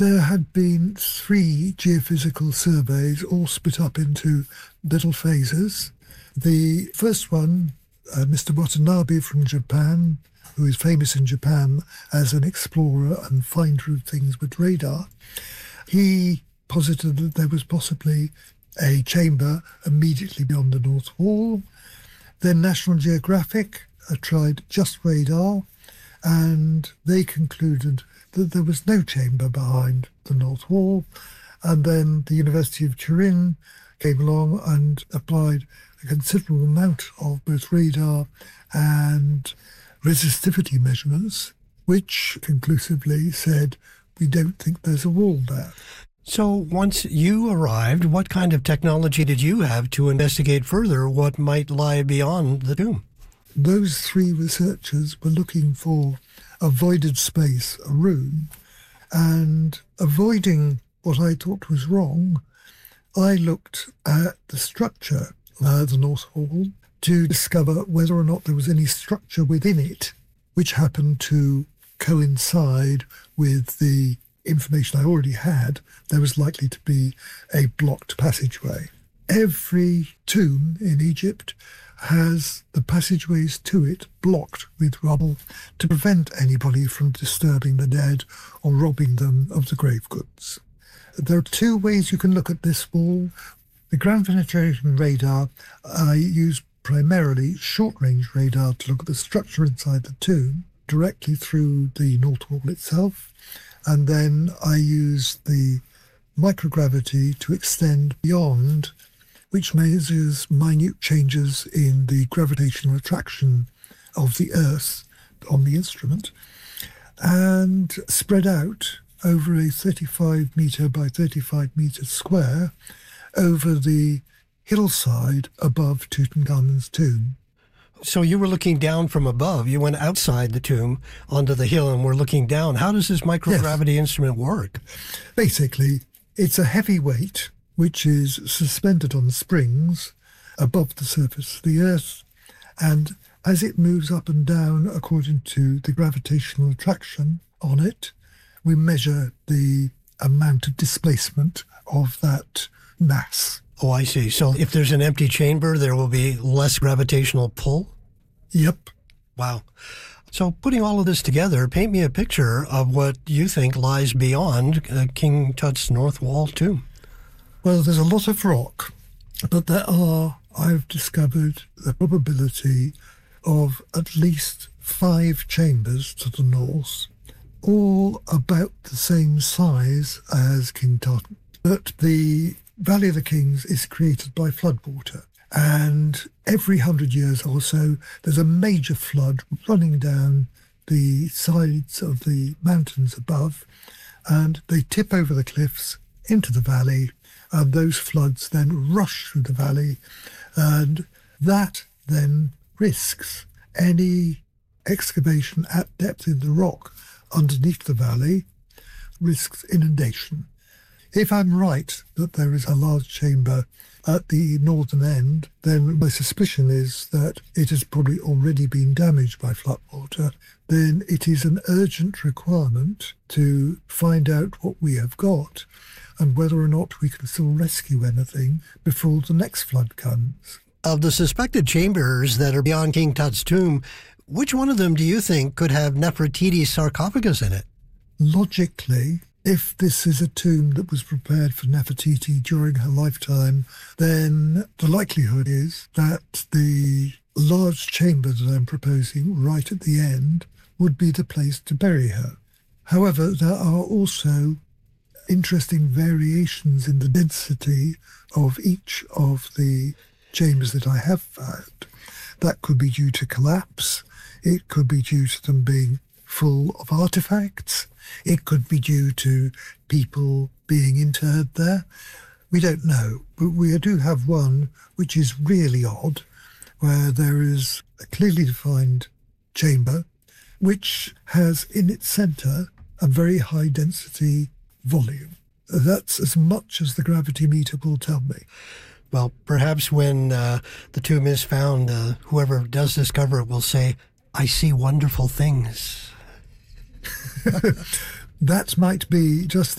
There had been 3 geophysical surveys, all split up into little phases. The first one, Mr. Watanabe from Japan, who is famous in Japan as an explorer and finder of things with radar, he posited that there was possibly a chamber immediately beyond the North Wall. Then National Geographic tried just radar, and they concluded that there was no chamber behind the North Wall. And then the University of Turin came along and applied a considerable amount of both radar and resistivity measurements, which conclusively said, we don't think there's a wall there. So once you arrived, what kind of technology did you have to investigate further what might lie beyond the tomb? Those 3 researchers were looking for a voided space, a room, and avoiding what I thought was wrong, I looked at the structure of the North Wall to discover whether or not there was any structure within it which happened to coincide with the information I already had. There was likely to be a blocked passageway. Every tomb in Egypt has the passageways to it blocked with rubble to prevent anybody from disturbing the dead or robbing them of the grave goods. There are 2 ways you can look at this wall. The ground penetration radar, I use primarily short-range radar to look at the structure inside the tomb directly through the North Wall itself, and then I use the microgravity to extend beyond, which measures minute changes in the gravitational attraction of the Earth on the instrument, and spread out over a 35 metre by 35 metre square over the hillside above Tutankhamun's tomb. So you were looking down from above. You went outside the tomb onto the hill and were looking down. How does this microgravity instrument work? Basically, it's a heavy weight which is suspended on springs above the surface of the Earth, and as it moves up and down according to the gravitational attraction on it, we measure the amount of displacement of that mass. Oh, I see. So if there's an empty chamber, there will be less gravitational pull? Yep. Wow. So putting all of this together, paint me a picture of what you think lies beyond King Tut's North Wall tomb. Well, there's a lot of rock, but I've discovered the probability of at least 5 chambers to the north, all about the same size as King Tut. But the Valley of the Kings is created by floodwater, and every 100 years or so, there's a major flood running down the sides of the mountains above, and they tip over the cliffs into the valley, and those floods then rush through the valley, and that then risks any excavation at depth in the rock underneath the valley, risks inundation. If I'm right that there is a large chamber at the northern end, then my suspicion is that it has probably already been damaged by floodwater. Then it is an urgent requirement to find out what we have got and whether or not we can still rescue anything before the next flood comes. Of the suspected chambers that are beyond King Tut's tomb, which one of them do you think could have Nefertiti's sarcophagus in it? Logically, if this is a tomb that was prepared for Nefertiti during her lifetime, then the likelihood is that the large chamber that I'm proposing right at the end would be the place to bury her. However, there are also interesting variations in the density of each of the chambers that I have found. That could be due to collapse. It could be due to them being full of artifacts. It could be due to people being interred there. We don't know, but we do have one which is really odd, where there is a clearly defined chamber which has in its centre a very high density volume. That's as much as the gravity meter will tell me. Well, perhaps when the tomb is found, whoever does discover it will say, "I see wonderful things." That might be just